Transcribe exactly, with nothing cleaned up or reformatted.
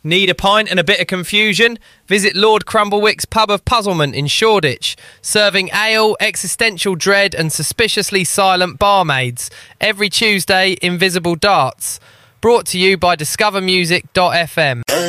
Need a pint and a bit of confusion? Visit Lord Crumblewick's Pub of Puzzlement in Shoreditch, serving ale, existential dread and suspiciously silent barmaids. Every Tuesday, Invisible Darts. Brought to you by discover music dot f m.